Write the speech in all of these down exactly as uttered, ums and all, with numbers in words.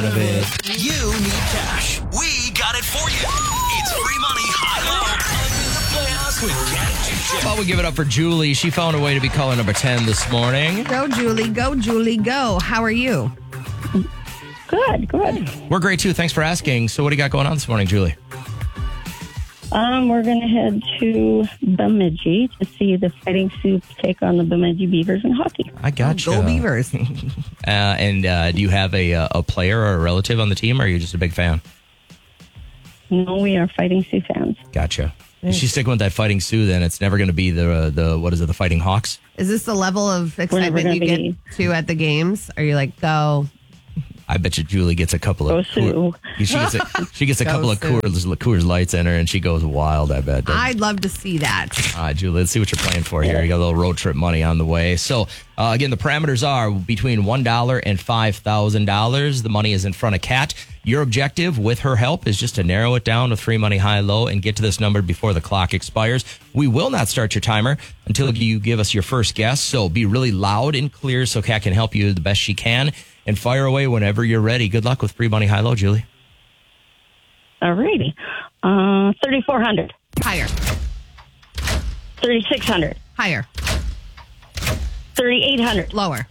of it. You need cash. We got it for you. It's free money, high-low. Under the Playhouse with Cat and J J. How about we give it up for Julie? She found a way to be caller number ten this morning. Go, Julie. Go, Julie. Go. How are you? Good, good. We're great, too. Thanks for asking. So what do you got going on this morning, Julie? Um, we're going to head to Bemidji to see the Fighting Sioux take on the Bemidji Beavers in hockey. I got you. Go Beavers. uh, and uh, do you have a, a player or a relative on the team, or are you just a big fan? No, we are Fighting Sioux fans. Gotcha. If she's sticking with that Fighting Sioux, then it's never going to be the, uh, the what is it, the Fighting Hawks? Is this the level of never excitement gonna you be- get to at the games? Are you like, go? I bet you Julie gets a couple Go of Sioux. Coors, she gets a, she gets a Go couple of Sioux. Coors, Coors Lights in her, and she goes wild. I bet. I'd love to see that. All right, Julie, let's see what you're playing for here. You got a little road trip money on the way. So, uh, again, the parameters are between one dollar and five thousand dollars. The money is in front of Kat. Your objective, with her help, is just to narrow it down with free money high-low and get to this number before the clock expires. We will not start your timer until you give us your first guess. So be really loud and clear so Kat can help you the best she can. And fire away whenever you're ready. Good luck with free money high-low, Julie. Alrighty. Uh, thirty-four hundred. Higher. thirty-six hundred. Higher. thirty-eight hundred. Lower.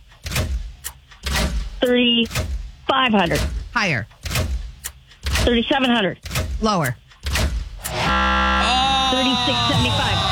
thirty-five hundred. Higher. thirty-seven hundred. Lower. thirty-six seventy-five.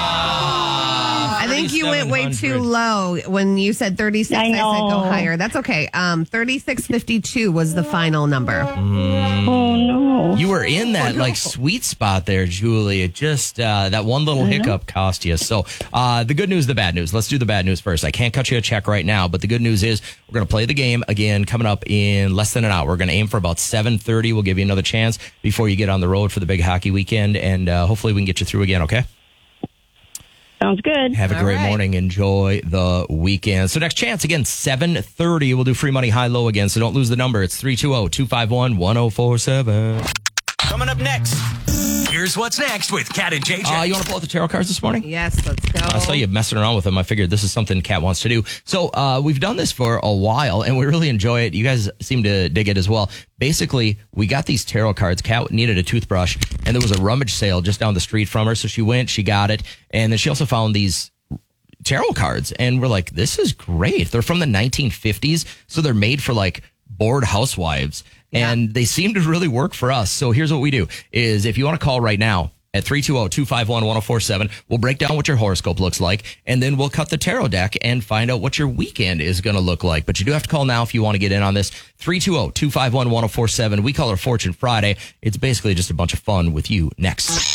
I think you went way too low when you said thirty-six. I I, said go know. higher. That's okay. Um, thirty-six fifty-two was the final number. Oh, no. You were in that like sweet spot there, Julie. It just uh, that one little hiccup cost you. So uh, the good news, the bad news. Let's do the bad news first. I can't cut you a check right now, but the good news is we're going to play the game again coming up in less than an hour. We're going to aim for about seven thirty. We'll give you another chance before you get on the road for the big hockey weekend, and uh, hopefully we can get you through again. Okay. Sounds good. Have a All great right. morning. Enjoy the weekend. So next chance, again, seven thirty. We'll do free money high-low again, so don't lose the number. It's three two zero, two five one, one zero four seven. Coming up next, here's what's next with Cat and J J. Uh, you want to pull out the tarot cards this morning? Yes, let's go. I saw you messing around with them. I figured this is something Kat wants to do. So uh, we've done this for a while, and we really enjoy it. You guys seem to dig it as well. Basically, we got these tarot cards. Kat needed a toothbrush, and there was a rummage sale just down the street from her. So she went, she got it, and then she also found these tarot cards. And we're like, this is great. They're from the nineteen fifties, so they're made for like bored housewives. And they seem to really work for us. So here's what we do is if you want to call right now at three two zero, two five one, one zero four seven, we'll break down what your horoscope looks like, and then we'll cut the tarot deck and find out what your weekend is going to look like. But you do have to call now if you want to get in on this. three two zero, two five one, one zero four seven. We call it Fortune Friday. It's basically just a bunch of fun with you next.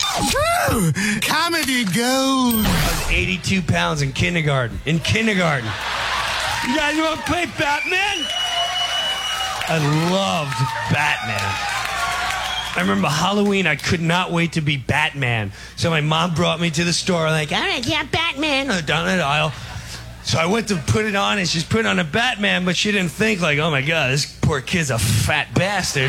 Comedy gold. I was eighty-two pounds in kindergarten. In kindergarten. You guys want to play Batman? I loved Batman. I remember Halloween, I could not wait to be Batman. So my mom brought me to the store, like, all right, yeah, Batman, uh, down that aisle. So I went to put it on, and she's put on a Batman, but she didn't think, like, oh my God, this poor kid's a fat bastard.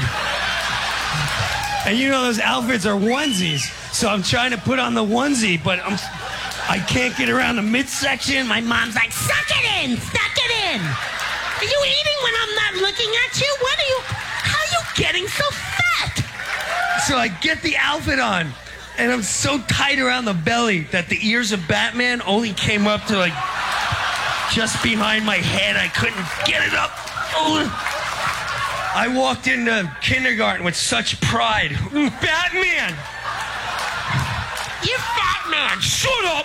And you know those outfits are onesies. So I'm trying to put on the onesie, but I'm, I can't get around the midsection. My mom's like, suck it in, suck it in. Are you eating when I'm not looking at you? What are you, how are you getting so fat? So I get the outfit on, and I'm so tight around the belly that the ears of Batman only came up to like just behind my head. I couldn't get it up. Oh. I walked into kindergarten with such pride. Batman! You fat man! Shut up!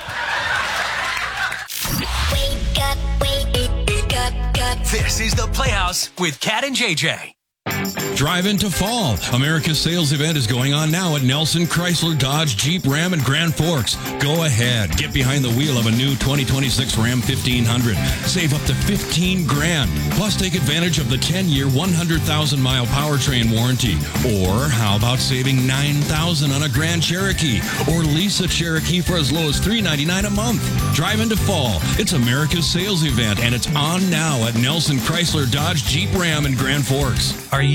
Wake up, wake up, up. This is the Playhouse with Cat and J J. Drive into fall. America's sales event is going on now at Nelson Chrysler Dodge Jeep Ram and Grand Forks. Go ahead. Get behind the wheel of a new twenty twenty-six Ram fifteen hundred. Save up to fifteen grand. Plus take advantage of the ten-year, one hundred thousand mile powertrain warranty. Or how about saving nine thousand dollars on a Grand Cherokee? Or lease a Cherokee for as low as three ninety-nine a month. Drive into fall. It's America's sales event, and it's on now at Nelson Chrysler Dodge Jeep Ram and Grand Forks. Are you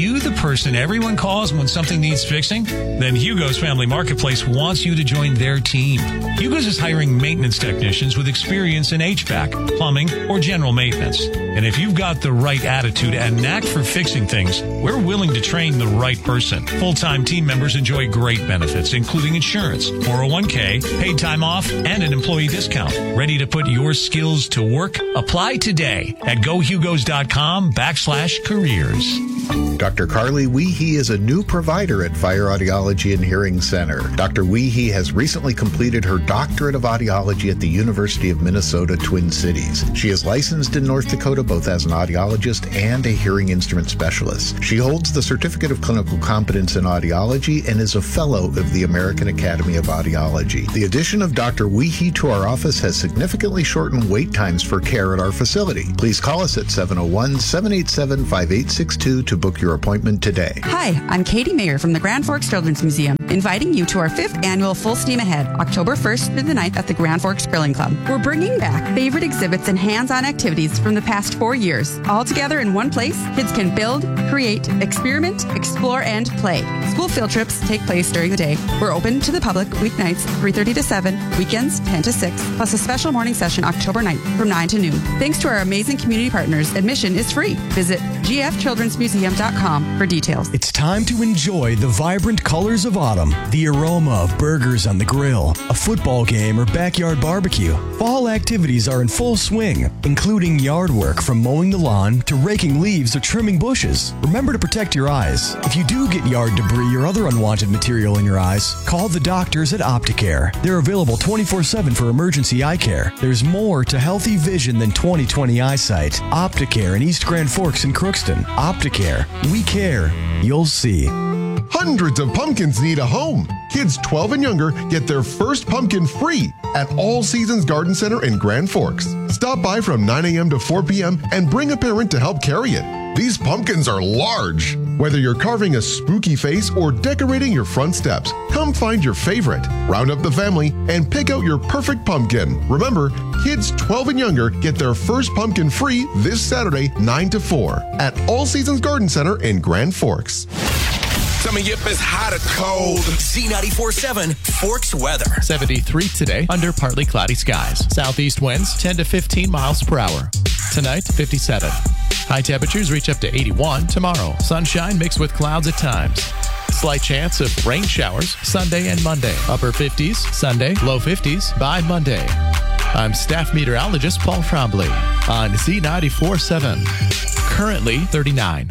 you the person everyone calls when something needs fixing? Then Hugo's Family Marketplace wants you to join their team. Hugo's is hiring maintenance technicians with experience in H V A C, plumbing, or general maintenance. And if you've got the right attitude and knack for fixing things, we're willing to train the right person. Full-time team members enjoy great benefits, including insurance, four oh one k, paid time off, and an employee discount. Ready to put your skills to work? Apply today at gohugos.com backslash careers. Doctor Carly Weehee is a new provider at Fire Audiology and Hearing Center. Doctor Weehee has recently completed her doctorate of audiology at the University of Minnesota Twin Cities. She is licensed in North Dakota both as an audiologist and a hearing instrument specialist. She holds the Certificate of Clinical Competence in Audiology and is a fellow of the American Academy of Audiology. The addition of Doctor Weehee to our office has significantly shortened wait times for care at our facility. Please call us at seven oh one, seven eight seven, five eight six two to book your appointment today. Hi, I'm Katie Mayer from the Grand Forks Children's Museum, inviting you to our fifth annual Full Steam Ahead, October first through the ninth at the Grand Forks Grilling Club. We're bringing back favorite exhibits and hands-on activities from the past four years. All together in one place, kids can build, create, experiment, explore, and play. School field trips take place during the day. We're open to the public weeknights three thirty to seven, weekends ten to six, plus a special morning session October ninth from nine to noon. Thanks to our amazing community partners, admission is free. Visit g f children's museum dot com for details. It's time to enjoy the vibrant colors of autumn, the aroma of burgers on the grill, a football game, or backyard barbecue. Fall activities are in full swing, including yard work from mowing the lawn to raking leaves or trimming bushes. Remember to protect your eyes. If you do get yard debris or other unwanted material in your eyes, call the doctors at Opticare. They're available twenty-four seven for emergency eye care. There's more to healthy vision than twenty twenty eyesight. Opticare in East Grand Forks and Crookston. Opticare. We care. You'll see. Hundreds of pumpkins need a home. Kids twelve and younger get their first pumpkin free at All Seasons Garden Center in Grand Forks. Stop by from nine a.m. to four p.m. and bring a parent to help carry it. These pumpkins are large. Whether you're carving a spooky face or decorating your front steps, come find your favorite. Round up the family and pick out your perfect pumpkin. Remember, kids twelve and younger get their first pumpkin free this Saturday, nine to four at All Seasons Garden Center in Grand Forks. Coming up is hot or cold. Z ninety-four point seven Forks weather. seventy-three today under partly cloudy skies. Southeast winds ten to fifteen miles per hour. Tonight, fifty-seven. High temperatures reach up to eighty-one tomorrow. Sunshine mixed with clouds at times. Slight chance of rain showers Sunday and Monday. Upper fifties Sunday, low fifties by Monday. I'm staff meteorologist Paul Trombley on Z ninety-four point seven. Currently thirty-nine.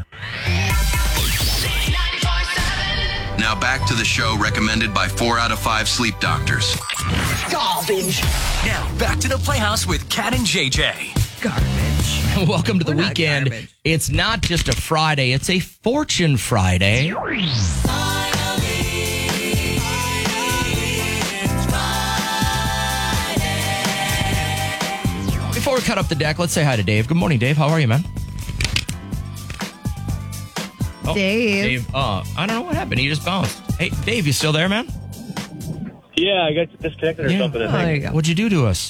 Now back to the show recommended by four out of five sleep doctors. Garbage. Now back to the Playhouse with Kat and J J. Garbage. Welcome to the We're weekend. Not it's not just a Friday, it's a Fortune Friday. Before we cut up the deck, let's say hi to Dave. Good morning, Dave. How are you, man? Oh, Dave. Dave, uh, I don't know what happened. He just bounced. Hey, Dave, you still there, man? Yeah, I got disconnected or Yeah. something. I Oh, think. there you go. What'd you do to us?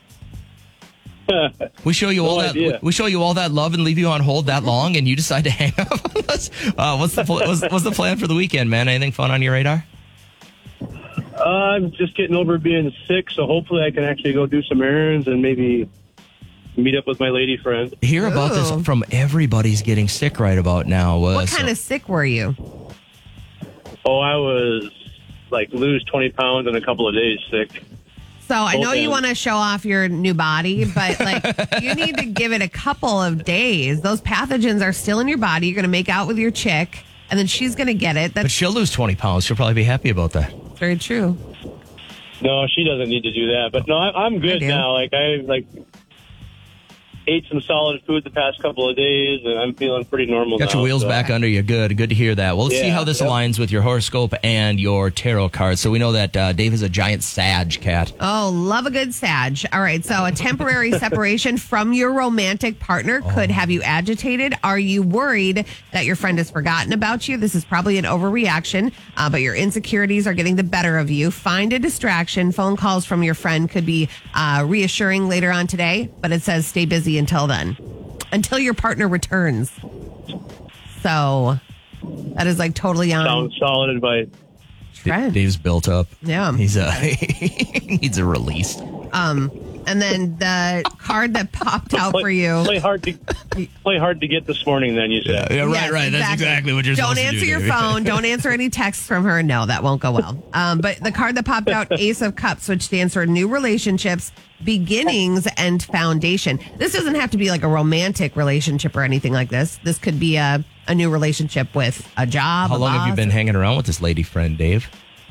We show you No all that. idea. We show you all that love and leave you on hold that long, and you decide to hang up on us. Uh, what's the pl- what's, what's the plan for the weekend, man? Anything fun on your radar? Uh, I'm just getting over being sick, so hopefully I can actually go do some errands and maybe meet up with my lady friend. Hear about Ooh. this from everybody's getting sick right about now. Uh, What so- kind of sick were you? Oh, I was like lose twenty pounds in a couple of days sick. So I know Okay. you want to show off your new body, but like you need to give it a couple of days. Those pathogens are still in your body. You're going to make out with your chick, and then she's going to get it. But That's she'll lose twenty pounds. She'll probably be happy about that. very true. No, she doesn't need to do that. But no, I, I'm I good do. now. Like I like ate some solid food the past couple of days, and I'm feeling pretty normal Got now. your wheels so. back under you. Good. Good to hear that. Well, let's see Yeah, how this yep. aligns with your horoscope and your tarot cards. So we know that uh, Dave is a giant Sag cat. Oh, love a good Sag. All right. So a temporary separation from your romantic partner could have you agitated. Are you worried that your friend has forgotten about you? This is probably an overreaction, uh, but your insecurities are getting the better of you. Find a distraction. Phone calls from your friend could be uh, reassuring later on today, but it says stay busy until then, until your partner returns. So That is like totally on. Sounds solid advice. Trend. Dave's built up. Yeah. He's a he needs a release. Um, and then the card that popped out play, for you. Play hard to play hard to get this morning. Then you said, yeah, yeah right, Yes, right. That's exactly what you're Don't supposed to do. answer your Dave. phone. Don't answer any texts from her. No, that won't go well. Um, but the card that popped out, Ace of Cups, which stands for new relationships, beginnings, and foundation. This doesn't have to be like a romantic relationship or anything like this. This could be a, a new relationship with a job. How a long have you boss. been hanging around with this lady friend, Dave?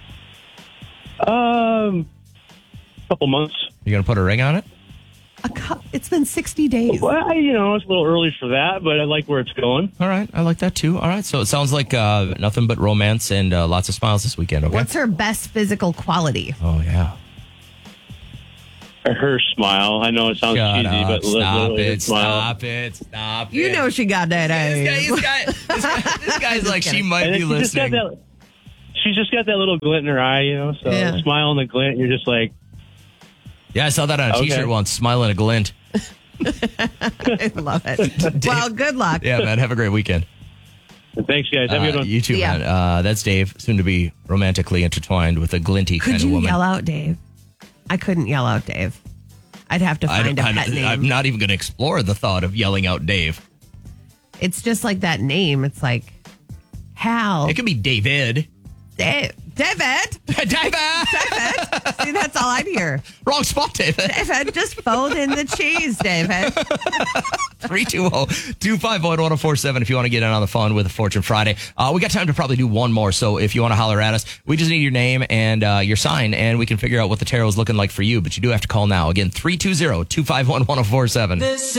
Um, couple months. You gonna put a ring on it? A cu- it's been sixty days. Well, you know, it's a little early for that, but I like where it's going. All right, I like that too. All right, so it sounds like uh, nothing but romance and uh, lots of smiles this weekend. Okay. What's her best physical quality? Oh yeah. Her smile. I know it sounds Shut cheesy, up. but li- Stop literally her it! smile. Stop it! Stop You it! know she got that. This guy, Ace. this guy, this guy, this guy's like she might And be then she just got listening. that- She's just got that little glint in her eye, you know. So Yeah. smile and the glint, you're just like, Yeah, I saw that on a Okay. T-shirt once. Smiling a glint. I love it. Well, good luck. Yeah, man. Have a great weekend. thanks, guys. Have a good Uh, one. you too, Yeah. man. Uh, that's Dave, soon to be romantically intertwined with a glinty Could kind you of woman. yell out, Dave? I couldn't yell out, Dave. I'd have to I find a don't- I pet don't- name. I'm not even going to explore the thought of yelling out Dave. It's just like that name. It's like Hal. It could be David. Dave. David. David. David. See, that's all I'd hear. Wrong spot, David. David, just fold in the cheese, David. three two zero, two five zero, one zero four seven if you want to get in on the fun with a Fortune Friday. Uh, we got time to probably do one more, so if you want to holler at us, we just need your name and uh, your sign, and we can figure out what the tarot is looking like for you, but you do have to call now. Again, three two zero, two five one, one zero four seven. This